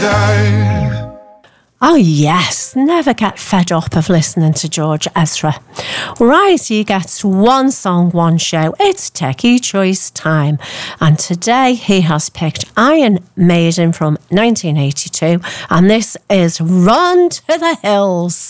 Oh yes, never get fed up of listening to George Ezra. Right, he gets one song, one show. It's Techie Choice time. And today he has picked Iron Maiden from 1982. And this is Run to the Hills.